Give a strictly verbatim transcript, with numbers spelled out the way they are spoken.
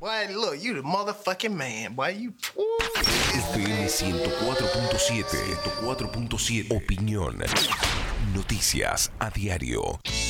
Boy, look, you the motherfucking man, boy. You. F M ciento cuatro punto siete. ciento cuatro punto siete. Opinión. Noticias a diario.